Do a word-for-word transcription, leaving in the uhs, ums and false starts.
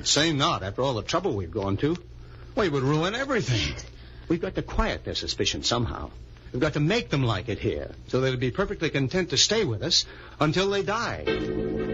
I'd say not, after all the trouble we've gone to. We would ruin everything. We've got to quiet their suspicion somehow. We've got to make them like it here, so they'll be perfectly content to stay with us until they die.